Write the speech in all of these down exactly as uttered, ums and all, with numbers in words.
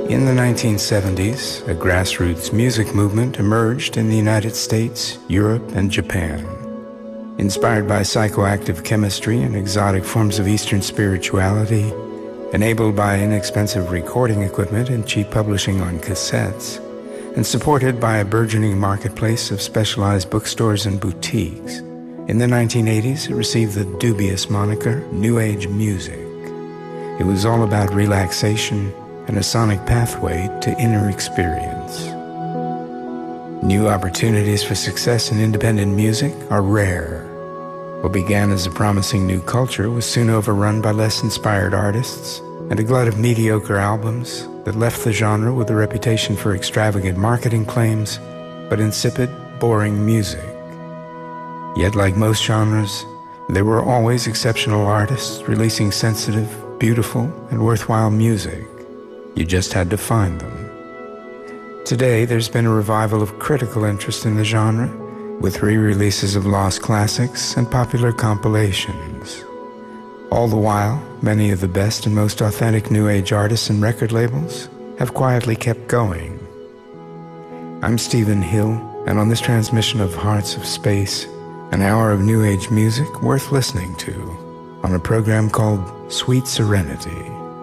In the nineteen seventies, a grassroots music movement emerged in the United States, Europe, and Japan. Inspired by psychoactive chemistry and exotic forms of Eastern spirituality, enabled by inexpensive recording equipment and cheap publishing on cassettes, and supported by a burgeoning marketplace of specialized bookstores and boutiques, in the nineteen eighties it received the dubious moniker New Age music. It was all about relaxation and a sonic pathway to inner experience. New opportunities for success in independent music are rare. What began as a promising new culture was soon overrun by less inspired artists and a glut of mediocre albums that left the genre with a reputation for extravagant marketing claims, but insipid, boring music. Yet like most genres, there were always exceptional artists releasing sensitive, beautiful, and worthwhile music. You just had to find them. Today, there's been a revival of critical interest in the genre, with re-releases of lost classics and popular compilations. All the while, many of the best and most authentic New Age artists and record labels have quietly kept going. I'm Stephen Hill, and on this transmission of Hearts of Space, an hour of New Age music worth listening to, on a program called Sweet Serenity.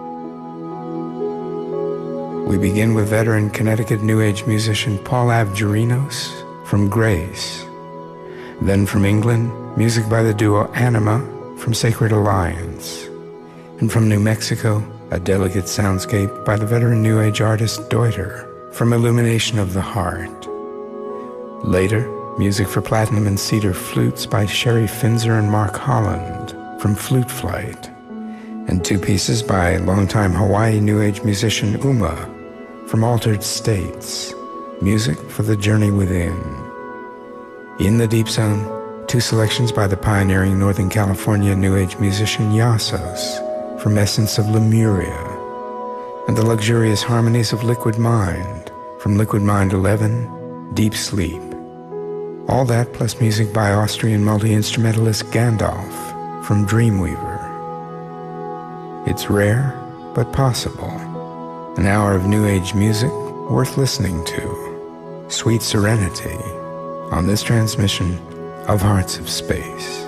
We begin with veteran Connecticut New Age musician Paul Avgerinos from Grace. Then from England, music by the duo Anima from Sacred Alliance. And from New Mexico, a delicate soundscape by the veteran New Age artist Deuter from Illumination of the Heart. Later, music for platinum and cedar flutes by Sherry Finzer and Mark Holland from Flute Flight. And two pieces by longtime Hawaii New Age musician Uma from Altered States, music for the journey within. In the Deep Zone, two selections by the pioneering Northern California New Age musician Yasos from Essence of Lemuria, and the luxurious harmonies of Liquid Mind from Liquid Mind eleven, Deep Sleep. All that plus music by Austrian multi-instrumentalist Gandalf from Dreamweaver. It's rare, but possible. An hour of New Age music worth listening to. Sweet Serenity on this transmission of Hearts of Space.